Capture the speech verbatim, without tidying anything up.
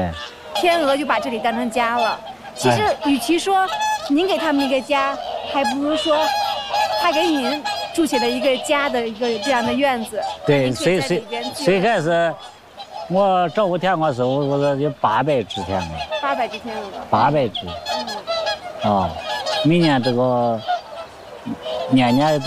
哎， 天鹅就把这里当成家了。其实，与其说您给他们一个家，还不如说他给您筑起了一个家的一个这样的院子。 对，最最最开始我照顾天鹅时候，我说有八百只天鹅。 八百只天鹅。 八百只。嗯。啊，每年这个年年